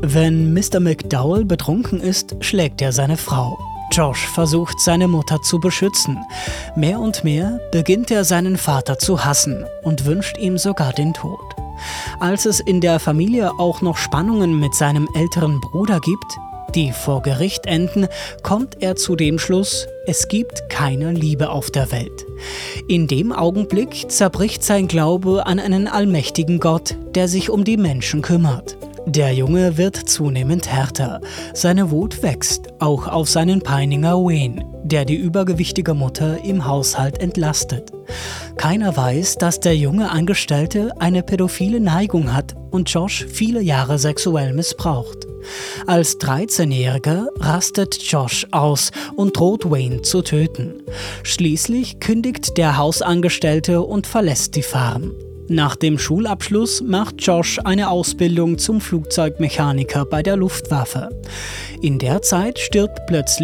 Wenn Mr. McDowell betrunken ist, schlägt er seine Frau. Josh versucht, seine Mutter zu beschützen. Mehr und mehr beginnt er, seinen Vater zu hassen und wünscht ihm sogar den Tod. Als es in der Familie auch noch Spannungen mit seinem älteren Bruder gibt, die vor Gericht enden, kommt er zu dem Schluss, es gibt keine Liebe auf der Welt. In dem Augenblick zerbricht sein Glaube an einen allmächtigen Gott, der sich um die Menschen kümmert. Der Junge wird zunehmend härter. Seine Wut wächst, auch auf seinen Peiniger Wayne, der die übergewichtige Mutter im Haushalt entlastet. Keiner weiß, dass der junge Angestellte eine pädophile Neigung hat und Josh viele Jahre sexuell missbraucht. Als 13-Jähriger rastet Josh aus und droht Wayne zu töten. Schließlich kündigt der Hausangestellte und verlässt die Farm. Nach dem Schulabschluss macht Josh eine Ausbildung zum Flugzeugmechaniker bei der Luftwaffe. In der Zeit stirbt plötzlich